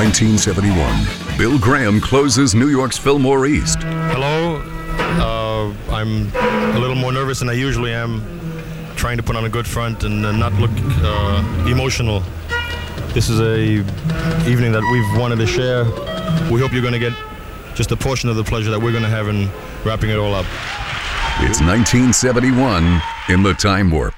1971, Bill Graham closes New York's Fillmore East. Hello. I'm a little more nervous than I usually am, trying to put on a good front and not look emotional. This is a evening that we've wanted to share. We hope you're going to get just a portion of the pleasure that we're going to have in wrapping it all up. It's 1971 in the Time Warp.